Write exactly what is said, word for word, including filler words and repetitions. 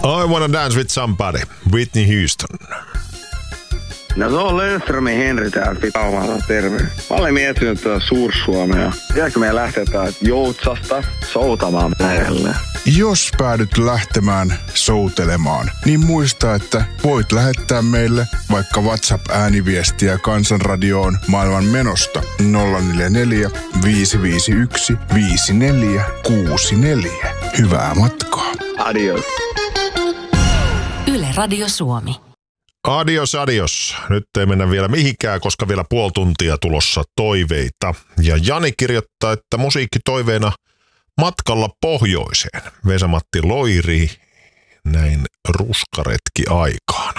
I Wanna Dance With Somebody, Whitney Houston. No se on Löfströmin Henri täällä pitää terve. Mä olen miettinyt tuota Suur-Suomea. Tiedätkö meidän lähteä täältä Joutsasta soutamaan merelle? Jos päädyt lähtemään soutelemaan, niin muista, että voit lähettää meille vaikka WhatsApp-ääniviestiä Kansanradioon maailman menosta nolla neljä neljä, viisi viisi yksi, viisi neljä kuusi neljä. Hyvää matkaa. Adios. Yle Radio Suomi. Adios, adios. Nyt ei mennä vielä mihinkään, koska vielä puoli tuntia tulossa toiveita. Ja Jani kirjoittaa, että musiikki toiveena matkalla pohjoiseen. Vesa-Matti Loiri näin ruskaretki aikaan.